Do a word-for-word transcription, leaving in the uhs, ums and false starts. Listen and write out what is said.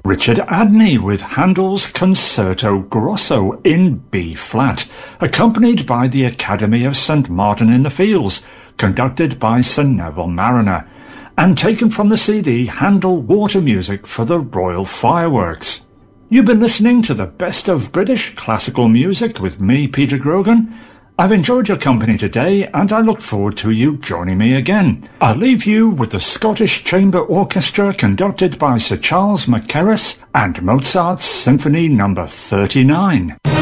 Richard Adney with Handel's Concerto Grosso in B-flat, accompanied by the Academy of Saint Martin in the Fields, conducted by Sir Neville Marriner, and taken from the C D Handel Water Music for the Royal Fireworks. You've been listening to the best of British classical music with me, Peter Grogan. I've enjoyed your company today, and I look forward to you joining me again. I'll leave you with the Scottish Chamber Orchestra conducted by Sir Charles Mackerras and Mozart's Symphony number thirty-nine.